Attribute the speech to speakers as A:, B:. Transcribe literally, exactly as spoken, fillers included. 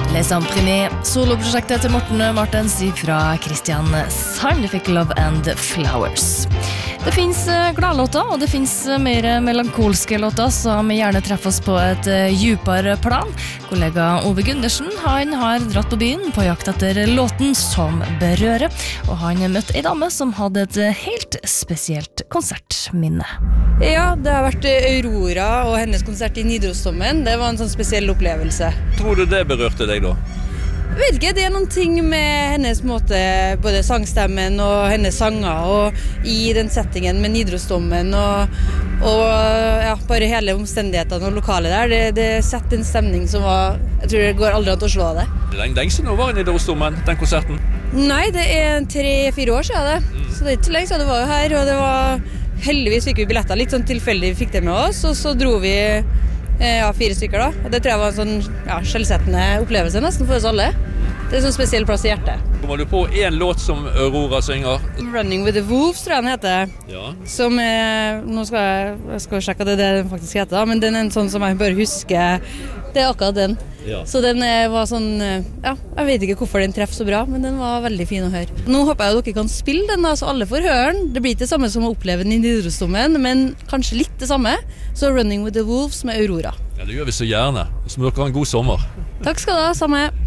A: Les Imprimés, soloprosjektet til Morten Martens fra Christian Sand fikk Love and Flowers. Det finnes gladlåter, og det finnes mer melankolske låter som gjerne treffer oss på et djupere plan. Kollega Ove Gundersen, han har dratt på byen på jakt etter låten som berører, og han møtte en dame som hadde et helt spesielt konsertminne.
B: Ja, det har vært Aurora og hennes konsert i Nidarosdomen. Det var en sånn spesiell opplevelse.
C: Tror du det berørte deg da?
B: Jeg vet ikke, det er noen ting med hennes måte, både sangstemmen og hennes sanger, og i den settingen med Nidarosdomen, og, og ja, bare hele omstendighetene og lokalet der, det, det setter en stemning som var, jeg tror det går aldri an til å slå det.
C: Det er lenge siden nå var i Nidarosdomen, den konserten?
B: Nei, det er tre-fire år siden det, så det er ikke lenge siden det var jo her, og det var, heldigvis fikk vi billetter, litt sånn tilfeldig vi fikk det med oss, og så dro vi ja, fire stykker da, og det tror jeg var en sånn ja, skjellsettende opplevelse nesten for oss alle. Det er en sånn spesiell plass i hjertet.
C: Kommer du på en låt som Aurora synger?
B: Running with the Wolves tror jeg den heter.
C: Ja.
B: Som er, nå skal jeg, jeg skal sjekke at det er det den faktisk heter, men den er en sånn som jeg bare husker, det er akkurat den. Ja. Så den var sånn, ja, jeg vet ikke hvorfor den treffer så bra, men den var veldig fin å høre. Nå håper jeg at dere kan spille den da, så alle får høre den. Det blir ikke det samme som å oppleve den i Nidarosdomen, men kanskje litt det samme. Så Running with the Wolves med Aurora.
C: Ja, det gjør vi så gjerne. Så må dere ha en god sommer.
B: Takk skal du ha, samme.